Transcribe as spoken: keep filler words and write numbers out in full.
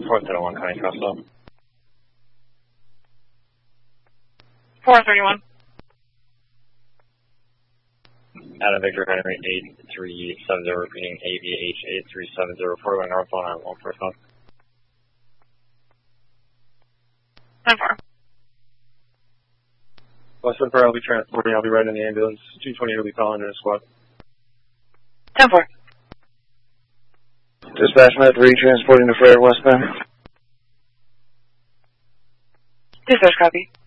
four thirty-one, County Crossville. four thirty-one. Adam Victor Henry eight three seven zero, repeating A V H eight three seven zero, four going northbound on one first month. nine four. Western Fair, I'll be transporting, I'll be right in the ambulance. two twenty will be calling in a squad. ten four. Dispatch med three, transporting to Fair westbound. Dispatch copy.